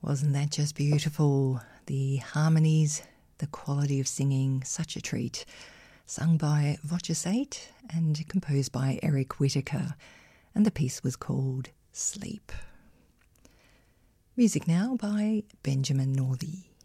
Wasn't that just beautiful? The harmonies, the quality of singing, such a treat. Sung by Voce and composed by Eric Whittaker, and the piece was called Sleep. Music now by Benjamin Northey.